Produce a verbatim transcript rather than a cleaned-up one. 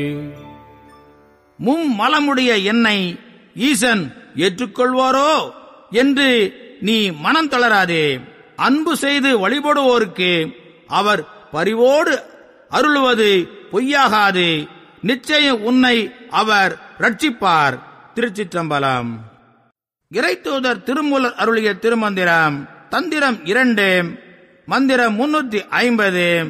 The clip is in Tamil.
மும்மலமுடைய என்னை ஈசன் ஏற்றுக்கொள்வாரோ என்று நீ மனம் தளராதே. அன்பு செய்து வழிபடுவோருக்கு அவர் பரிவோடு அருளுவது பொய்யாகாது. நிச்சயம் உன்னை அவர் ரட்சிப்பார். திருச்சிற்றம்பலம். இறைத்தூதர் திருமூலர் அருளிய திருமந்திரம். தந்திரம் இரண்டு, மந்திரம் முன்னூற்றி ஐம்பது.